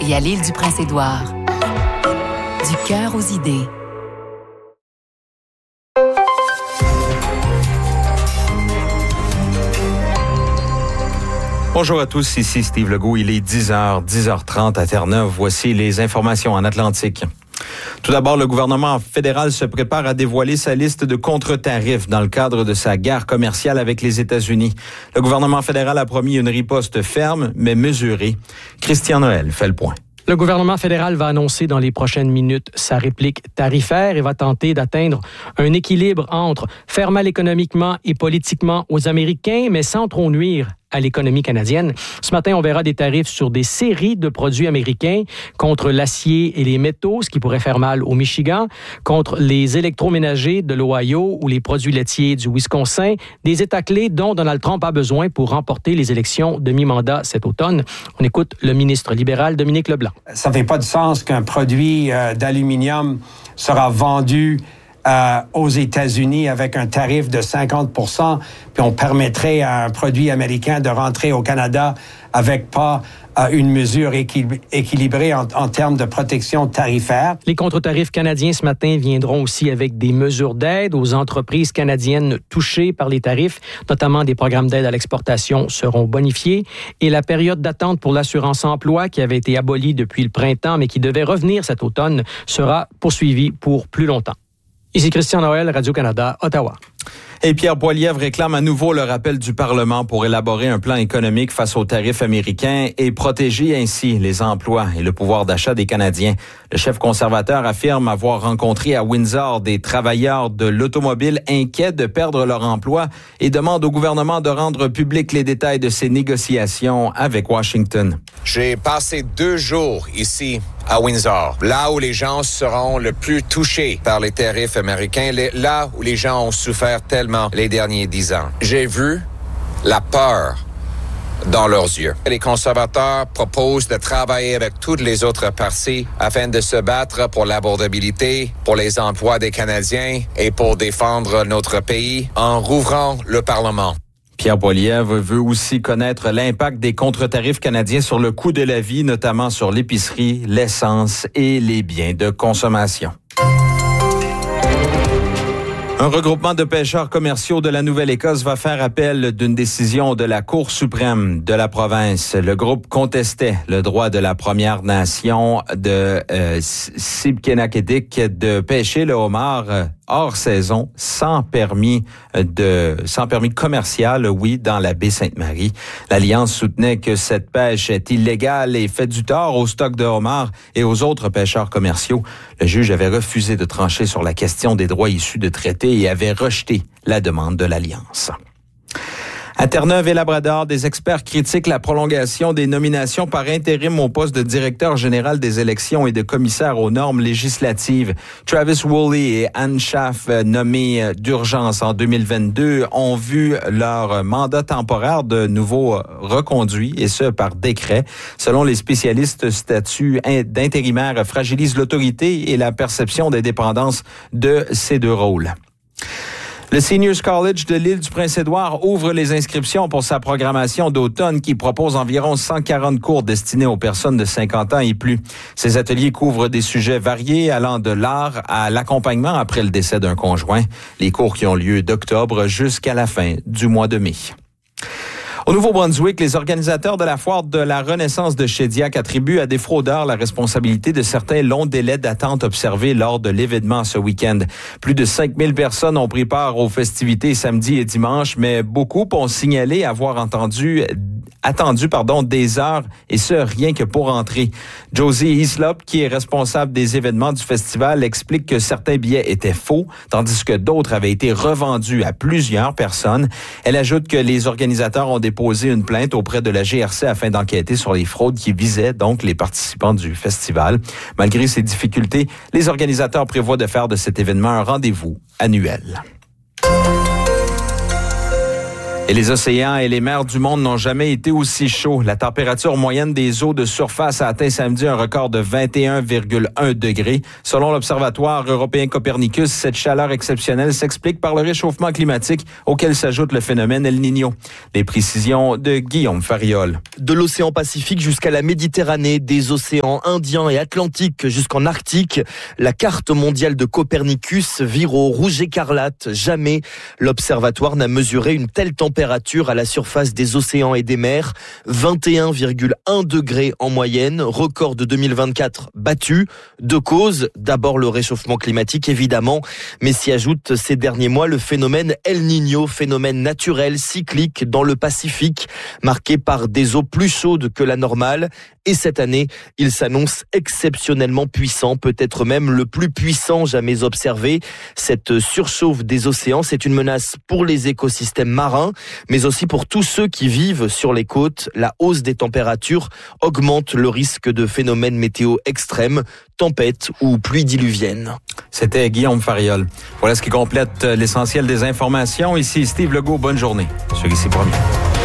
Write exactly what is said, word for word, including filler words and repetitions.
et à l'île du Prince-Édouard. Du cœur aux idées. Bonjour à tous, ici Steve Legault. Il est dix heures, dix heures trente à Terre-Neuve. Voici les informations en Atlantique. Tout d'abord, le gouvernement fédéral se prépare à dévoiler sa liste de contre-tarifs dans le cadre de sa guerre commerciale avec les États-Unis. Le gouvernement fédéral a promis une riposte ferme, mais mesurée. Christian Noël fait le point. Le gouvernement fédéral va annoncer dans les prochaines minutes sa réplique tarifaire et va tenter d'atteindre un équilibre entre faire mal économiquement et politiquement aux Américains, mais sans trop nuire à l'économie canadienne. Ce matin, on verra des tarifs sur des séries de produits américains contre l'acier et les métaux, ce qui pourrait faire mal au Michigan, contre les électroménagers de l'Ohio ou les produits laitiers du Wisconsin, des États clés dont Donald Trump a besoin pour remporter les élections de mi-mandat cet automne. On écoute le ministre libéral Dominique Leblanc. Ça ne fait pas de sens qu'un produit euh, d'aluminium sera vendu Euh, aux États-Unis avec un tarif de cinquante pour cent, puis on permettrait à un produit américain de rentrer au Canada avec pas euh, une mesure équil- équilibrée en, en termes de protection tarifaire. Les contre-tarifs canadiens ce matin viendront aussi avec des mesures d'aide aux entreprises canadiennes touchées par les tarifs, notamment des programmes d'aide à l'exportation seront bonifiés et la période d'attente pour l'assurance-emploi qui avait été abolie depuis le printemps mais qui devait revenir cet automne sera poursuivie pour plus longtemps. Ici Christian Noël, Radio-Canada, Ottawa. Et Pierre Poilievre réclame à nouveau le rappel du Parlement pour élaborer un plan économique face aux tarifs américains et protéger ainsi les emplois et le pouvoir d'achat des Canadiens. Le chef conservateur affirme avoir rencontré à Windsor des travailleurs de l'automobile inquiets de perdre leur emploi et demande au gouvernement de rendre publics les détails de ces négociations avec Washington. J'ai passé deux jours ici à Windsor, là où les gens seront le plus touchés par les tarifs américains, là où les gens ont souffert tellement les derniers dix ans. J'ai vu la peur dans leurs yeux. Les conservateurs proposent de travailler avec toutes les autres partis afin de se battre pour l'abordabilité, pour les emplois des Canadiens et pour défendre notre pays en rouvrant le Parlement. Pierre Poilievre veut aussi connaître l'impact des contre-tarifs canadiens sur le coût de la vie, notamment sur l'épicerie, l'essence et les biens de consommation. Un regroupement de pêcheurs commerciaux de la Nouvelle-Écosse va faire appel d'une décision de la Cour suprême de la province. Le groupe contestait le droit de la Première Nation de euh, Sipkenackedik de pêcher le homard euh, hors saison sans permis de sans permis commercial, oui, dans la baie Sainte-Marie. L'Alliance soutenait que cette pêche est illégale et fait du tort au stock de homards et aux autres pêcheurs commerciaux. Le juge avait refusé de trancher sur la question des droits issus de traités et avait rejeté la demande de l'Alliance. À Terre-Neuve et Labrador, des experts critiquent la prolongation des nominations par intérim au poste de directeur général des élections et de commissaire aux normes législatives. Travis Woolley et Anne Schaff, nommés d'urgence en deux mille vingt-deux, ont vu leur mandat temporaire de nouveau reconduit, et ce par décret. Selon les spécialistes, ce statut d'intérimaire fragilise l'autorité et la perception des dépendances de ces deux rôles. Le Seniors College de l'île du Prince-Édouard ouvre les inscriptions pour sa programmation d'automne qui propose environ cent quarante cours destinés aux personnes de cinquante ans et plus. Ces ateliers couvrent des sujets variés allant de l'art à l'accompagnement après le décès d'un conjoint. Les cours qui ont lieu d'octobre jusqu'à la fin du mois de mai. Au Nouveau-Brunswick, les organisateurs de la foire de la Renaissance de Shediac attribuent à des fraudeurs la responsabilité de certains longs délais d'attente observés lors de l'événement ce week-end. Plus de cinq mille personnes ont pris part aux festivités samedi et dimanche, mais beaucoup ont signalé avoir entendu attendu pardon des heures et ce rien que pour entrer. Josie Hislop, qui est responsable des événements du festival, explique que certains billets étaient faux, tandis que d'autres avaient été revendus à plusieurs personnes. Elle ajoute que les organisateurs ont déposé une plainte auprès de la G R C afin d'enquêter sur les fraudes qui visaient donc les participants du festival. Malgré ces difficultés, les organisateurs prévoient de faire de cet événement un rendez-vous annuel. Et les océans et les mers du monde n'ont jamais été aussi chauds. La température moyenne des eaux de surface a atteint samedi un record de vingt et un virgule un degrés. Selon l'Observatoire européen Copernicus, cette chaleur exceptionnelle s'explique par le réchauffement climatique auquel s'ajoute le phénomène El Niño. Les précisions de Guillaume Fariol. De l'océan Pacifique jusqu'à la Méditerranée, des océans Indien et Atlantique jusqu'en Arctique, la carte mondiale de Copernicus vire au rouge écarlate. Jamais l'Observatoire n'a mesuré une telle température température à la surface des océans et des mers, vingt et un virgule un degrés en moyenne, record de deux mille vingt-quatre battu. Deux causes, d'abord le réchauffement climatique évidemment, mais s'y ajoute ces derniers mois le phénomène El Niño, phénomène naturel cyclique dans le Pacifique, marqué par des eaux plus chaudes que la normale. Et cette année, il s'annonce exceptionnellement puissant, peut-être même le plus puissant jamais observé. Cette surchauffe des océans, c'est une menace pour les écosystèmes marins, mais aussi pour tous ceux qui vivent sur les côtes. La hausse des températures augmente le risque de phénomènes météo extrêmes, tempêtes ou pluies diluviennes. C'était Guillaume Fariol. Voilà ce qui complète l'essentiel des informations. Ici Steve Legault, bonne journée sur Ici Premier.